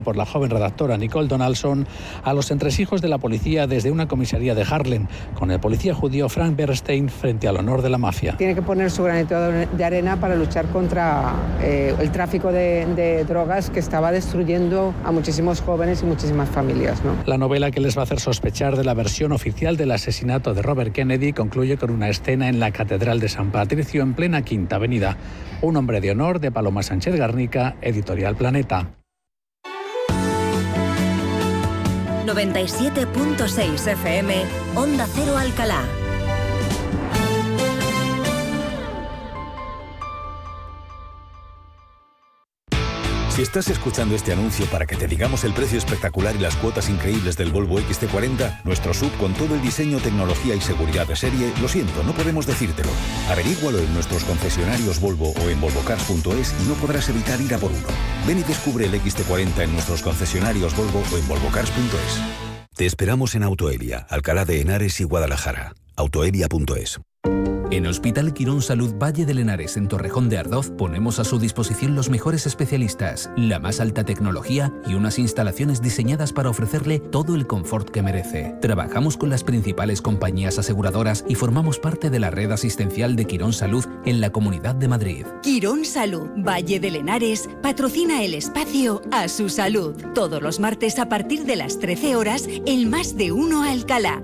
por la joven redactora Nicole Donaldson a los entresijos de la policía desde una comisaría de Haarlem, con el policía judío Frank Bernstein frente al honor de la mafia. Tiene que poner su granito de arena para luchar contra el tráfico de drogas que estaba destruyendo a muchísimos jóvenes y muchísimas familias, ¿no? La novela, que les va a hacer sospechar de la versión oficial del asesinato de Robert Kennedy, concluye con una escena en la Catedral de San Patricio en plena Quinta Avenida. Un hombre de honor de Paloma Sánchez Garnica, Editorial Planeta. 97.6 FM, Onda Cero Alcalá. Si estás escuchando este anuncio para que te digamos el precio espectacular y las cuotas increíbles del Volvo XC40, nuestro SUV con todo el diseño, tecnología y seguridad de serie, lo siento, no podemos decírtelo. Averígualo en nuestros concesionarios Volvo o en volvocars.es y no podrás evitar ir a por uno. Ven y descubre el XC40 en nuestros concesionarios Volvo o en volvocars.es. Te esperamos en Autoelia, Alcalá de Henares y Guadalajara. Autoelia.es. En Hospital Quirón Salud Valle del Henares, en Torrejón de Ardoz, ponemos a su disposición los mejores especialistas, la más alta tecnología y unas instalaciones diseñadas para ofrecerle todo el confort que merece. Trabajamos con las principales compañías aseguradoras y formamos parte de la red asistencial de Quirón Salud en la Comunidad de Madrid. Quirón Salud Valle del Henares patrocina el espacio A Su Salud. Todos los martes a partir de las 13 horas, el Más de Uno Alcalá.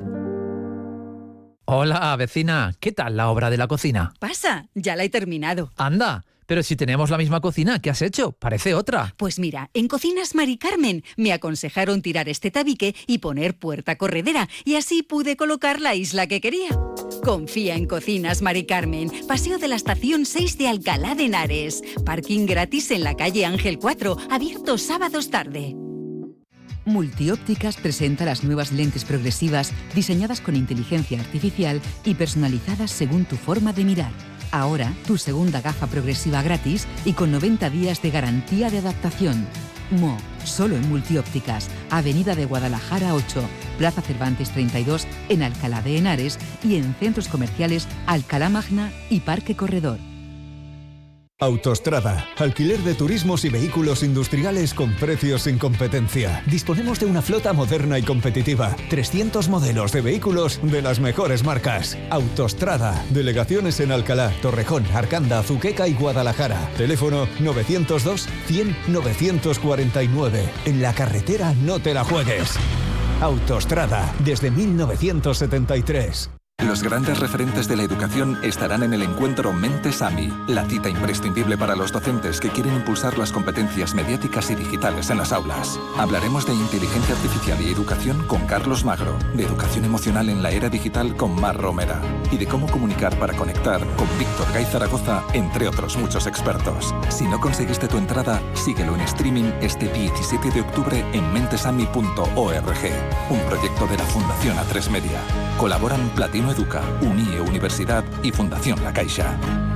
Hola, vecina. ¿Qué tal la obra de la cocina? Pasa, ya la he terminado. Anda, pero si tenemos la misma cocina, ¿qué has hecho? Parece otra. Pues mira, en Cocinas Mari Carmen me aconsejaron tirar este tabique y poner puerta corredera, y así pude colocar la isla que quería. Confía en Cocinas Mari Carmen, Paseo de la Estación 6 de Alcalá de Henares. Parking gratis en la calle Ángel 4, abierto sábados tarde. Multiópticas presenta las nuevas lentes progresivas diseñadas con inteligencia artificial y personalizadas según tu forma de mirar. Ahora, tu segunda gafa progresiva gratis y con 90 días de garantía de adaptación. Solo en Multiópticas, Avenida de Guadalajara 8, Plaza Cervantes 32, en Alcalá de Henares y en centros comerciales Alcalá Magna y Parque Corredor. Autostrada, alquiler de turismos y vehículos industriales con precios sin competencia. Disponemos de una flota moderna y competitiva. 300 modelos de vehículos de las mejores marcas. Autostrada, delegaciones en Alcalá, Torrejón, Arcanda, Azuqueca y Guadalajara. Teléfono 902 100 949. En la carretera no te la juegues. Autostrada, desde 1973. Los grandes referentes de la educación estarán en el encuentro Mentes AMI, la cita imprescindible para los docentes que quieren impulsar las competencias mediáticas y digitales en las aulas. Hablaremos de inteligencia artificial y educación con Carlos Magro, de educación emocional en la era digital con Mar Romera y de cómo comunicar para conectar con Víctor Gay Zaragoza, entre otros muchos expertos. Si no conseguiste tu entrada, síguelo en streaming este 17 de octubre en mentesami.org, un proyecto de la Fundación A3 Media. Colaboran Platino Educa, UNIE Universidad y Fundación La Caixa.